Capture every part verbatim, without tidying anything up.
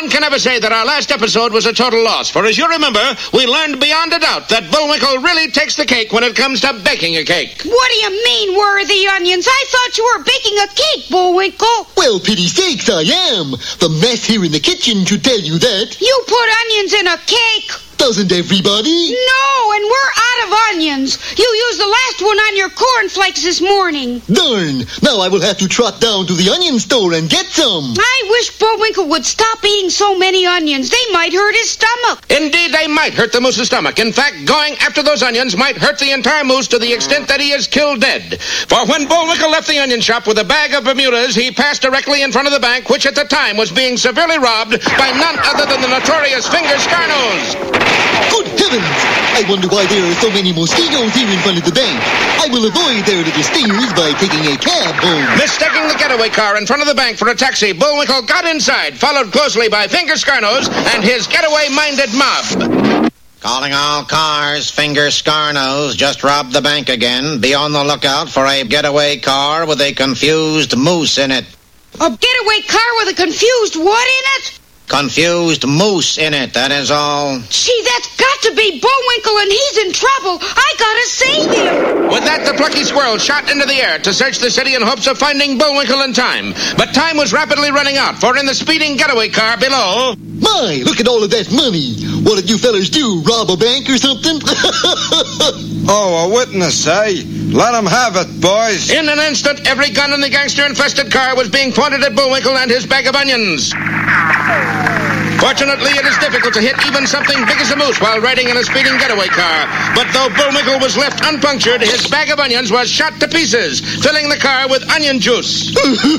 one can never say that our last episode was a total loss, for as you remember, we learned beyond a doubt that Bullwinkle really takes the cake when it comes to baking a cake. What do you mean, worthy onions? I thought you were baking a cake, Bullwinkle. Well, pity sakes, I am. The mess here in the kitchen should tell you that. You put onions in a cake. Doesn't everybody? No, and we're out of onions. You used the last one on your cornflakes this morning. Darn. Now I will have to trot down to the onion store and get some. I wish Bullwinkle would stop eating so many onions. They might hurt his stomach. Indeed, they might hurt the moose's stomach. In fact, going after those onions might hurt the entire moose to the extent that he is killed dead. For when Bullwinkle left the onion shop with a bag of Bermudas, he passed directly in front of the bank, which at the time was being severely robbed by none other than the notorious Finger Scarnose. Good heavens! I wonder why there are so many mosquitoes here in front of the bank. I will avoid their little stingers by taking a cab home. Mistaking the getaway car in front of the bank for a taxi, Bullwinkle got inside, followed closely by Finger Scarnose and his getaway-minded mob. Calling all cars, Finger Scarnose just robbed the bank again. Be on the lookout for a getaway car with a confused moose in it. A getaway car with a confused what in it? Confused moose in it, that is all. Gee, that's got to be Bullwinkle, and he's in trouble. I gotta save him. With that, the plucky squirrel shot into the air to search the city in hopes of finding Bullwinkle in time. But time was rapidly running out, for in the speeding getaway car below... My, look at all of that money. What did you fellas do, rob a bank or something? Oh, a witness, eh? Let him have it, boys. In an instant, every gun in the gangster-infested car was being pointed at Bullwinkle and his bag of onions. Fortunately, it is difficult to hit even something big as a moose while riding in a speeding getaway car. But though Bullwinkle was left unpunctured, his bag of onions was shot to pieces, filling the car with onion juice.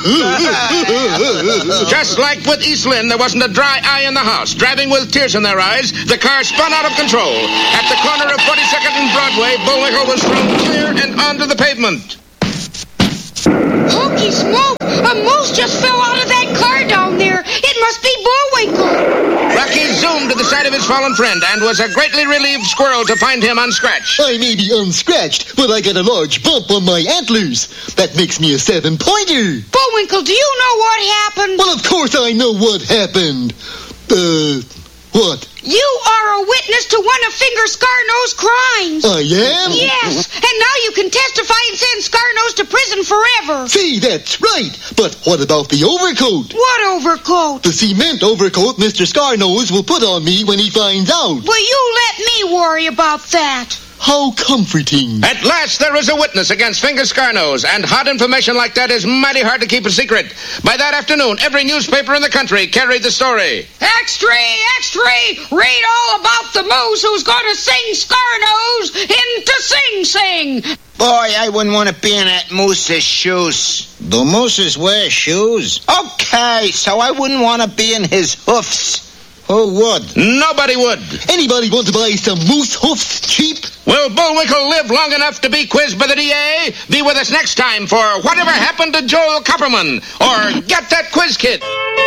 Just like with East Lynn, there wasn't a dry eye in the house. Driving with tears in their eyes, the car spun out of control. At the corner of forty-second and Broadway, Bullwinkle was thrown clear and onto the pavement. Hokey smoke! A moose just fell out of that car down there. It must be Bullwinkle. Rocky zoomed to the side of his fallen friend and was a greatly relieved squirrel to find him unscratched. I may be unscratched, but I got a large bump on my antlers. That makes me a seven-pointer. Bullwinkle, do you know what happened? Well, of course I know what happened. Uh, what? You are a witness to one of Finger Scarnose's crimes. I am? Yes, and now you can testify and send Scarnose to prison forever. See, that's right. But what about the overcoat? What overcoat? The cement overcoat Mister Scarnose will put on me when he finds out. Will you let me worry about that? How comforting. At last, there is a witness against Finger Scarnose, and hot information like that is mighty hard to keep a secret. By that afternoon, every newspaper in the country carried the story. Extra, extra, read all about the moose who's going to sing Scarnose into Sing Sing. Boy, I wouldn't want to be in that moose's shoes. Do mooses wear shoes? Okay, so I wouldn't want to be in his hoofs. Who would? Nobody would. Anybody want to buy some moose hoofs cheap? Will Bullwinkle live long enough to be quizzed by the D A? Be with us next time for Whatever Happened to Joel Copperman, or Get That Quiz Kit.